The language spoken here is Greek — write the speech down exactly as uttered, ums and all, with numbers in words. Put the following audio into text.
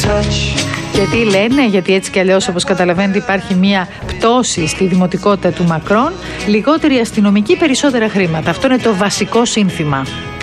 Γιατί λένε, γιατί έτσι κι αλλιώς όπως καταλαβαίνετε υπάρχει μια πτώση στη δημοτικότητα του Μακρόν, λιγότεροι αστυνομικοί, περισσότερα χρήματα. Αυτό είναι το βασικό σύνθημα.